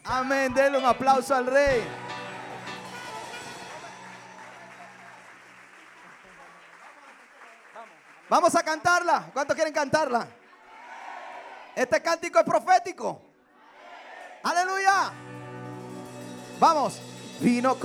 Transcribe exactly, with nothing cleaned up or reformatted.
Amén. Denle un aplauso al Rey. Vamos a cantarla. ¿Cuántos quieren cantarla? Este cántico es profético. Aleluya. Vamos. Vino con